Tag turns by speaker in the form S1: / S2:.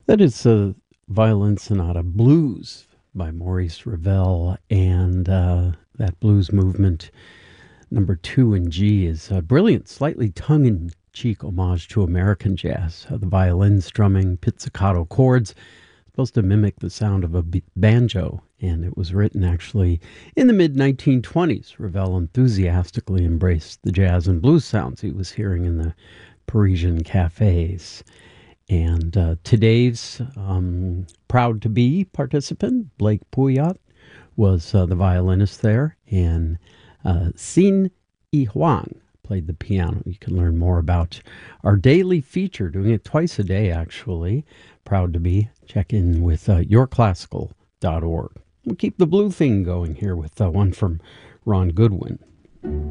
S1: That is a Violin Sonata Blues by Maurice Ravel, and that blues movement, number two in G, is a brilliant, slightly tongue-in-cheek homage to American jazz. The violin strumming pizzicato chords, supposed to mimic the sound of a banjo, and it was written actually in the mid-1920s. Ravel enthusiastically embraced the jazz and blues sounds he was hearing in the Parisian cafes. And today's proud to be participant, Blake Pouillat, was the violinist there, and Xin Yi Huang played the piano. You can learn more about our daily feature, doing it twice a day, actually. Proud to be. Check in with yourclassical.org. We'll keep the blue thing going here with one from Ron Goodwin.